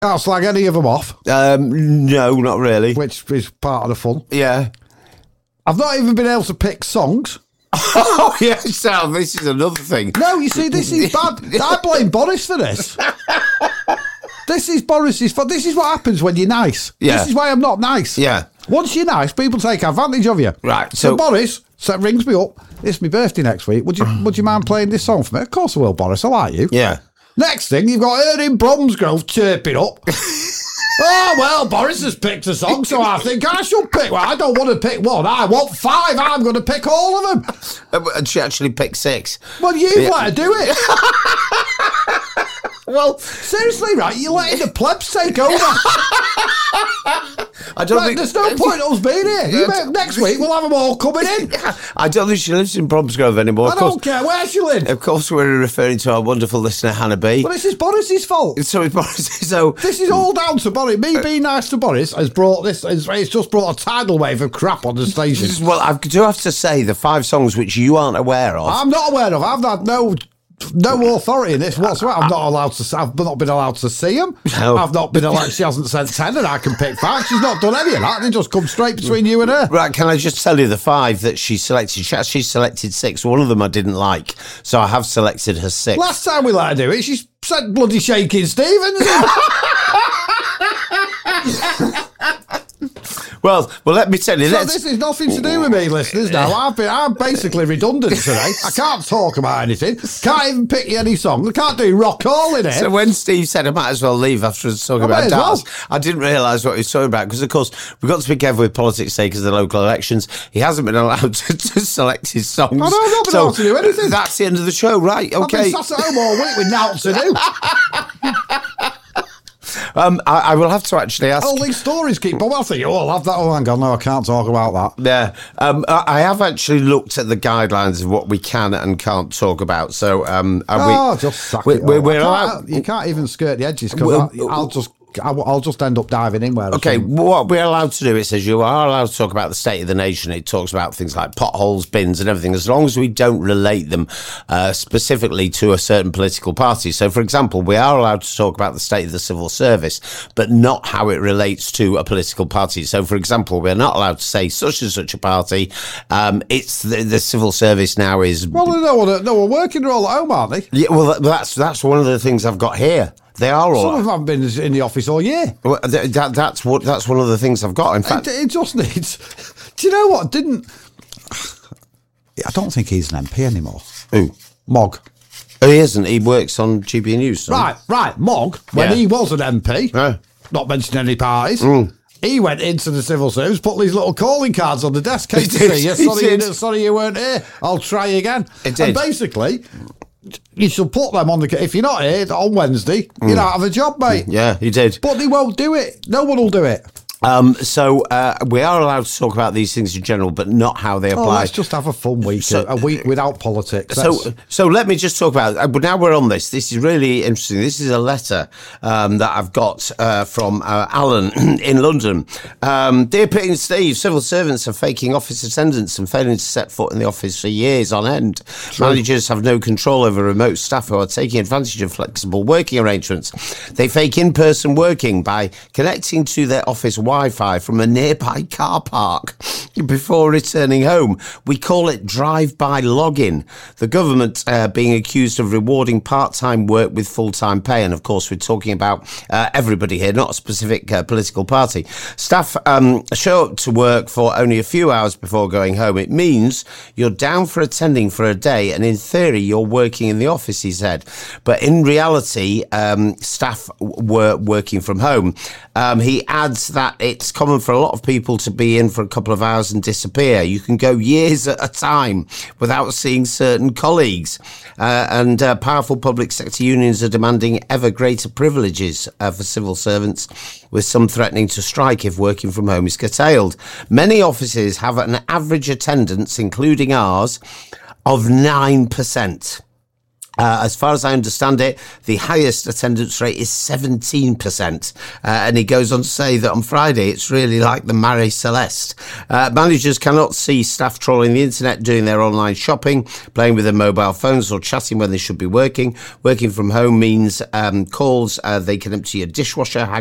Can't slag any of them off. No, not really. Which is part of the fun. Yeah. I've not even been able to pick songs. Oh, yeah, Sal, this is another thing. No, you see, this is bad. I blame Boris for this. This is Boris's fault. This is what happens when you're nice. Yeah. This is why I'm not nice. Yeah. Once you're nice, people take advantage of you. Right. So Boris rings me up. It's my birthday next week. Would you mind playing this song for me? Of course I will, Boris. I like you. Yeah. Next thing, you've got her in Bromsgrove chirping up. Oh, well, Boris has picked a song, so I think I should pick one. I don't want to pick one. I want 5. I'm going to pick all of them. And she actually picked 6. Well, you let her do it. Well, seriously, right? You're letting the plebs take over. I don't think there's no point us being here. Next week we'll have them all coming in. I don't think she lives in Bromsgrove anymore. I don't care where she lives. Of course, we're referring to our wonderful listener Hannah B. Well, this is Boris's fault. So it's Boris. So this is all down to Boris. Me being nice to Boris has brought this. It's just brought a tidal wave of crap on the station. Well, I do have to say the 5 songs which you aren't aware of. I'm not aware of. I've had no authority in this whatsoever. I've not been allowed to see them. No. I've not been allowed. She hasn't sent 10 and I can pick 5. She's not done any of that. They just come straight between you and her. Right, can I just tell you the 5 that she selected? She actually selected 6. One of them I didn't like, so I have selected her 6. Last time we let her do it, she said bloody Shaking Stevens. Well, let me tell you. So this is nothing to do with me, listeners. Now I'm basically redundant today. I can't talk about anything. Can't even pick you any song. I can't do rock all in it. So when Steve said I might as well leave after talking about darts, I didn't realise what he was talking about because, of course, we've got to be careful with politics today because of the local elections. He hasn't been allowed to select his songs. I know, I've not been allowed to do anything. That's the end of the show, right? Okay. I've been sat at home all week with naught to do. I will have to actually ask. All these stories keep on. I think, I'll have that. Oh, hang on, no, I can't talk about that. Yeah, I have actually looked at the guidelines of what we can and can't talk about. So, just sack it. You can't even skirt the edges because I'll just end up diving in where. Okay, what we're allowed to do, it says you are allowed to talk about the state of the nation. It talks about things like potholes, bins and everything, as long as we don't relate them specifically to a certain political party. So, for example, we are allowed to talk about the state of the civil service, but not how it relates to a political party. So, for example, we're not allowed to say such and such a party. It's the civil service now is... Well, no one working. They're all at home, aren't they? Yeah, well, that's one of the things I've got here. They are all. Some of them haven't been in the office all year. Well, that's one of the things I've got. In fact, it just needs. Do you know what? I don't think he's an MP anymore. Who? Mogg. Oh, he isn't. He works on GB News. Right. Mogg, when he was an MP, not mentioning any parties. He went into the civil service, put these little calling cards on the desk. Came to see you. Sorry, you weren't here. I'll try again. It did. And basically, you should put them on the... If you're not here on Wednesday, you don't have a job, mate. Yeah, he did. But they won't do it. No one will do it. So we are allowed to talk about these things in general, but not how they apply. Let's just have a fun week, a week without politics. So let me just talk about it. Now we're on this. This is really interesting. This is a letter that I've got from Alan in London. Dear Pete and Steve, civil servants are faking office attendance and failing to set foot in the office for years on end. True. Managers have no control over remote staff who are taking advantage of flexible working arrangements. They fake in-person working by connecting to their office Wi-Fi from a nearby car park before returning home. We call it drive-by login. The government being accused of rewarding part-time work with full-time pay. And of course, we're talking about everybody here, not a specific political party. Staff show up to work for only a few hours before going home. It means you're down for attending for a day, and in theory, you're working in the office, he said. But in reality, staff were working from home. He adds that it's common for a lot of people to be in for a couple of hours and disappear. You can go years at a time without seeing certain colleagues. And powerful public sector unions are demanding ever greater privileges for civil servants, with some threatening to strike if working from home is curtailed. Many offices have an average attendance, including ours, of 9%. As far as I understand it, the highest attendance rate is 17%. And he goes on to say that on Friday, it's really like the Marie Celeste. Managers cannot see staff trawling the internet, doing their online shopping, playing with their mobile phones or chatting when they should be working. Working from home means calls, they can empty your dishwasher,